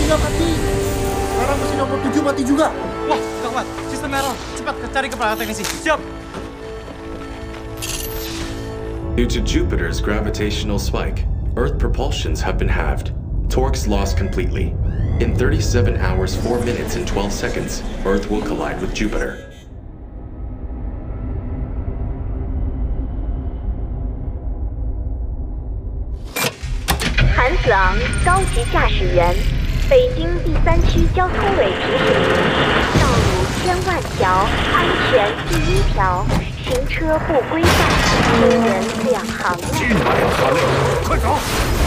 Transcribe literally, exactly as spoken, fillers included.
dia mati. Sekarang mesin nomor tujuh mati juga. Wah, gawat. Sistem merah. Cepat cari kepala teknisi. Siap. Due to Jupiter's gravitational spike, Earth propulsions have been halved. Torques lost completely. In thirty-seven hours, four minutes, and twelve seconds, Earth will collide with Jupiter. 韩子昂，高级驾驶员，北京第三区交通委提醒您：道路千万条，安全第一条，行车不规范，行人两行泪。 今晚要发累，快走！